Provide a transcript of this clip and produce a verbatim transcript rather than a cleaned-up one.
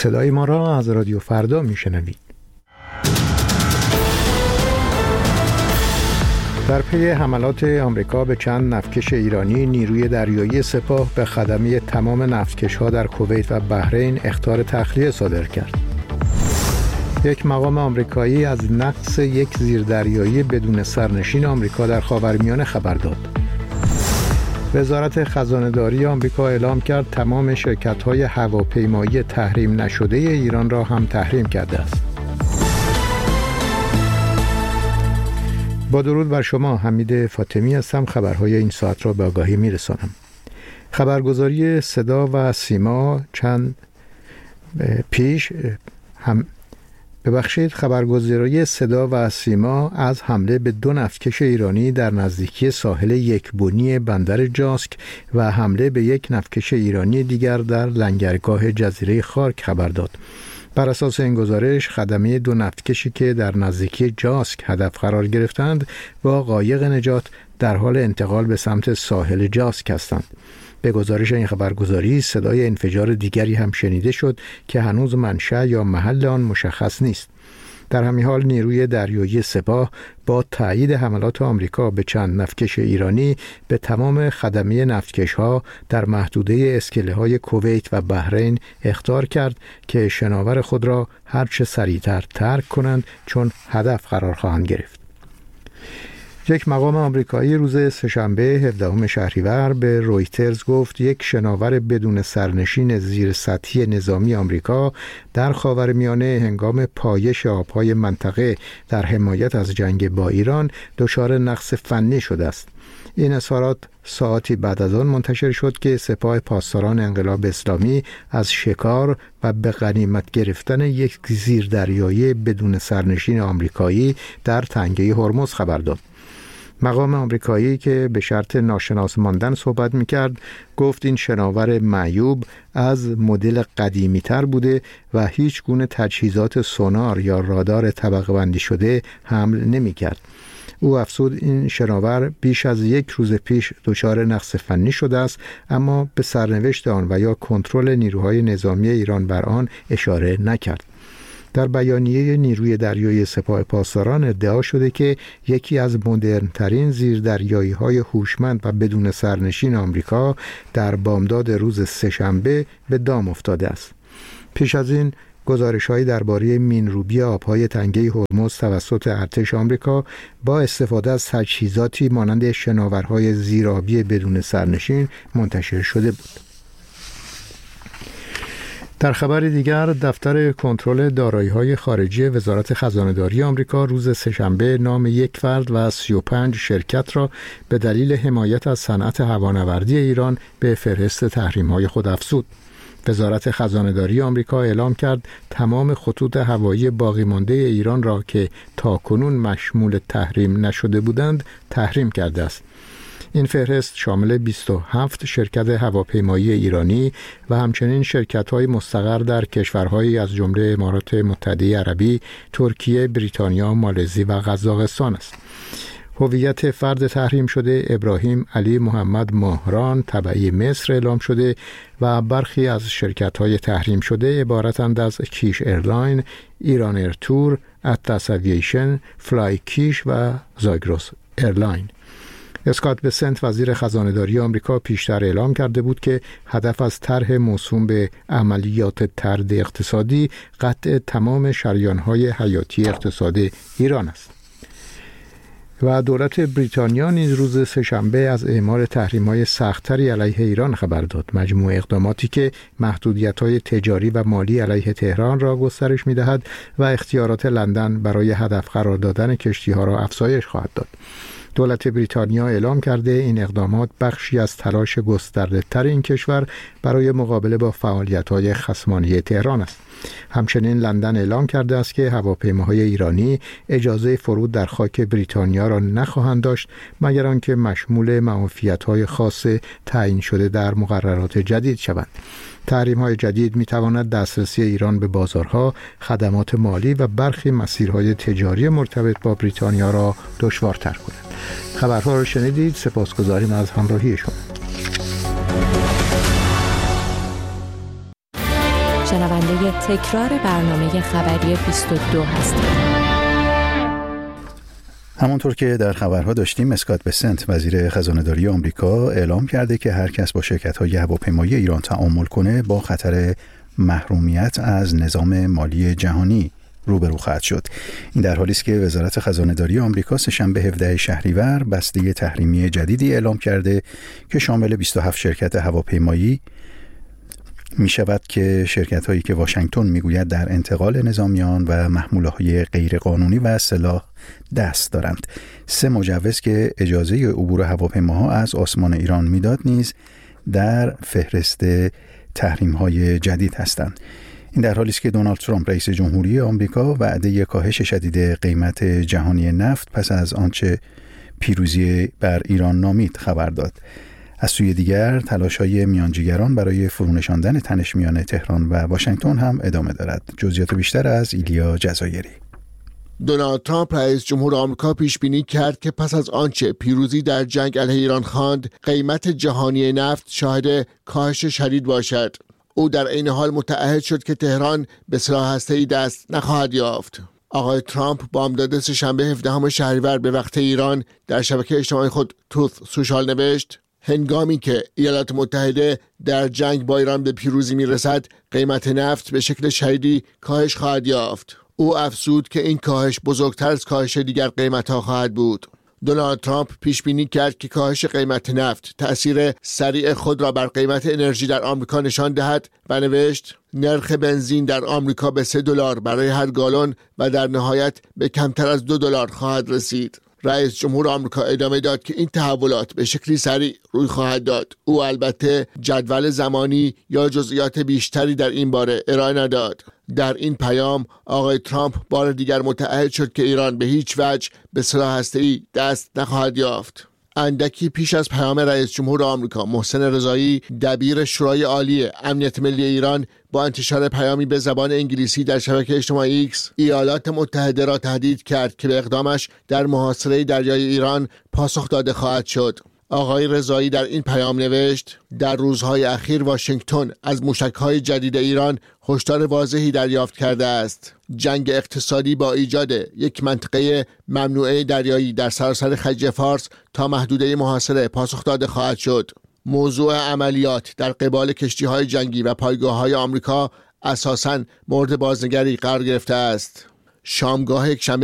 صدای ما را از رادیو فردا میشنوید. در پی حملات آمریکا به چند نفتکش ایرانی، نیروی دریایی سپاه به خدمه تمام نفتکش‌ها در کویت و بحرین اخطار تخلیه صادر کرد. یک مقام آمریکایی از نقص یک زیردریایی بدون سرنشین آمریکا در خاورمیانه خبر داد. وزارت خزانه‌داری آمریکا اعلام کرد تمام شرکت‌های هواپیمایی تحریم نشده ایران را هم تحریم کرده است. با درود بر شما، حمید فاطمی هستم. خبرهای این ساعت را به آگاهی می‌رسانم. خبرگزاری صدا و سیما چند پیش هم ببخشید خبرگزاری صدا و سیما از حمله به دو نفتکش ایرانی در نزدیکی ساحل یکبنی بندر جاسک و حمله به یک نفتکش ایرانی دیگر در لنگرگاه جزیره خارک خبر داد. بر اساس این گزارش، خدمه دو نفتکشی که در نزدیکی جاسک هدف قرار گرفتند با قایق نجات در حال انتقال به سمت ساحل جاسک هستند. به گزارش این خبرگزاری، صدای انفجار دیگری هم شنیده شد که هنوز منشأ یا محل آن مشخص نیست. در همین حال نیروی دریایی سپاه با تایید حملات آمریکا به چند نفتکش ایرانی به تمام خدمه نفتکش‌ها در محدوده اسکله‌های کویت و بحرین اخطار کرد که شناور خود را هر چه سریعتر ترک کنند، چون هدف قرار خواهند گرفت. یک مقام آمریکایی روز سه‌شنبه هفدهم شهریور به رویترز گفت یک شناور بدون سرنشین زیر سطحی نظامی آمریکا در خاورمیانه هنگام پایش آبهای منطقه در حمایت از جنگ با ایران دچار نقص فنی شده است. این اظهارات ساعتی بعد از آن منتشر شد که سپاه پاسداران انقلاب اسلامی از شکار و به غنیمت گرفتن یک زیردریایی بدون سرنشین آمریکایی در تنگه هرمز خبر داد. مقام آمریکایی که به شرط ناشناس ماندن صحبت می‌کرد گفت این شناور معیوب از مدل قدیمی تر بوده و هیچ گونه تجهیزات سونار یا رادار طبقه بندی شده حمل نمی‌کرد. او افزود این شناور بیش از یک روز پیش دچار نقص فنی شده است، اما به سرنوشت آن و یا کنترل نیروهای نظامی ایران بر آن اشاره نکرد. در بیانیه نیروی دریایی سپاه پاسداران ادعا شده که یکی از مدرن‌ترین زیردریایی‌های هوشمند و بدون سرنشین آمریکا در بامداد روز سه‌شنبه به دام افتاده است. پیش از این گزارش‌هایی درباره مین‌روبی آب‌های تنگه هرمز توسط ارتش آمریکا با استفاده از تجهیزاتی مانند شناورهای زیرآبی بدون سرنشین منتشر شده بود. در خبر دیگر، دفتر کنترل دارایی‌های خارجی وزارت خزانه‌داری آمریکا روز سه‌شنبه نام یک فرد و سی و پنج شرکت را به دلیل حمایت از صنعت هوانوردی ایران به فهرست تحریم‌های خود افزود. وزارت خزانه‌داری آمریکا اعلام کرد تمام خطوط هوایی باقی مانده ایران را که تاکنون مشمول تحریم نشده بودند تحریم کرده است. این فهرست شامل بیست و هفت شرکت هواپیمایی ایرانی و همچنین شرکت‌های مستقر در کشورهایی از جمله امارات متحده عربی، ترکیه، بریتانیا، مالزی و قزاقستان است. هویت فرد تحریم شده ابراهیم علی محمد ماهران تبعی مصر اعلام شده و برخی از شرکت‌های تحریم شده عبارتند از کیش ایرلاین، ایران ایر تور، اتلس اوییشن، فلای کیش و زاگرس ایرلاین. اسکات بسنت وزیر خزانه‌داری آمریکا پیشتر اعلام کرده بود که هدف از طرح موسوم به عملیات طرد اقتصادی قطع تمام شریان‌های حیاتی اقتصاد ایران است. و دولت بریتانیا نیز روز سه‌شنبه از اعمال تحریم‌های سخت‌تری علیه ایران خبر داد. مجموع اقداماتی که محدودیت‌های تجاری و مالی علیه تهران را گسترش می‌دهد و اختیارات لندن برای هدف قرار دادن کشتی‌ها را افزایش خواهد داد. دولت بریتانیا اعلام کرده این اقدامات بخشی از تلاش گسترده‌تر این کشور برای مقابله با فعالیت‌های خصمانه تهران است. همچنین لندن اعلام کرده است که هواپیماهای ایرانی اجازه فرود در خاک بریتانیا را نخواهند داشت مگر آنکه مشمول معافیت‌های خاص تعیین شده در مقررات جدید شوند. تحریم‌های جدید می‌تواند دسترسی ایران به بازارها، خدمات مالی و برخی مسیرهای تجاری مرتبط با بریتانیا را دشوارتر کند. خبرها را شنیدید. سپاسگزاریم از همراهی شما. شنونده تکرار برنامه خبری بیست و دو هستید. همونطور که در خبرها داشتیم، اسکات بسنت وزیر خزانه‌داری آمریکا اعلام کرده که هر کس با شرکت‌های هواپیمایی ایران تعامل کنه با خطر محرومیت از نظام مالی جهانی روبرو خواهد شد. این در حالی است که وزارت خزانه‌داری آمریکا سه‌شنبه هفدهم شهریور بسته تحریمی جدیدی اعلام کرده که شامل بیست و هفت شرکت هواپیمایی می شود که شرکت هایی که واشنگتن می گوید در انتقال نظامیان و محموله های غیر قانونی و سلاح دست دارند. سه مجوز که اجازه عبور هواپیماها از آسمان ایران میداد نیز در فهرست تحریم های جدید هستند. این در حالی است که دونالد ترامپ رئیس جمهوری آمریکا وعده کاهش شدید قیمت جهانی نفت پس از آنچه پیروزی بر ایران نامید خبر داد. از سوی دیگر تلاش‌های میانجیگران برای فرونشاندن تنش میان تهران و واشنگتن هم ادامه دارد. جزئیات بیشتر از ایلیا جزایری. دونالد ترامپ رئیس جمهور آمریکا پیش بینی کرد که پس از آنچه پیروزی در جنگ علیه ایران خواند، قیمت جهانی نفت شاهد کاهش شدید باشد. او در عین حال متعهد شد که تهران به سلاح هسته‌ای دست نخواهد یافت. آقای ترامپ بامداد سه‌شنبه هفدهم شهریور به وقت ایران در شبکه اجتماعی خود توث سوشال نوشت: هنگامی که ایالات متحده در جنگ با ایران به پیروزی میرسد، قیمت نفت به شکل شدیدی کاهش خواهد یافت. او افزود که این کاهش بزرگتر از کاهش دیگر قیمت‌ها خواهد بود. دونالد ترامپ پیش بینی کرد که کاهش قیمت نفت تأثیر سریع خود را بر قیمت انرژی در آمریکا نشان دهد و نوشت: نرخ بنزین در آمریکا به سه دلار برای هر گالن و در نهایت به کمتر از دو دلار خواهد رسید. رئیس جمهور آمریکا ادامه داد که این تحولات به شکلی سریع روی خواهد داد. او البته جدول زمانی یا جزئیات بیشتری در این باره ارائه نداد. در این پیام آقای ترامپ بار دیگر متعهد شد که ایران به هیچ وجه به سلاح هسته‌ای دست نخواهد یافت. اندکی پیش از پیام رئیس جمهور آمریکا، محسن رضایی دبیر شورای عالی امنیت ملی ایران با انتشار پیامی به زبان انگلیسی در شبکه اجتماعی ایکس ایالات متحده را تهدید کرد که به اقدامش در محاصره دریای ایران پاسخ داده خواهد شد. آقای رضایی در این پیام نوشت: در روزهای اخیر واشنگتن از موشک‌های جدید ایران هشدار واضحی دریافت کرده است. جنگ اقتصادی با ایجاد یک منطقه ممنوعه دریایی در سراسر خلیج فارس تا محدوده محاصره پاسخ داده خواهد شد. موضوع عملیات در قبال کشتی‌های جنگی و پایگاه‌های آمریکا اساساً مورد بازنگری قرار گرفته است. شامگاه یک شنبه